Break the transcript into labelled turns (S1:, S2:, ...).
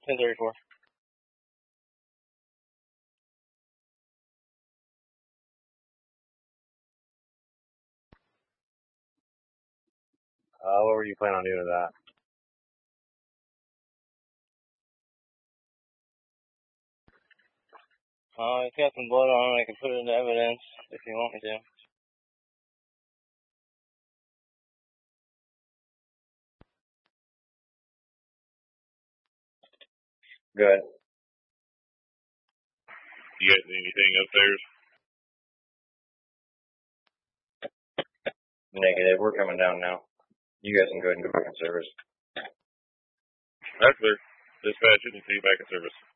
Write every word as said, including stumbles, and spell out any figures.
S1: ten thirty-four.
S2: Uh, what were you planning on doing with that?
S1: Uh, it's got some blood on it. I can put it into evidence if you want me to.
S2: Good.
S3: You guys need anything upstairs?
S2: Negative. We're coming down now. You guys can go ahead and go back in service.
S3: That's clear. Dispatch, you can see you back in service.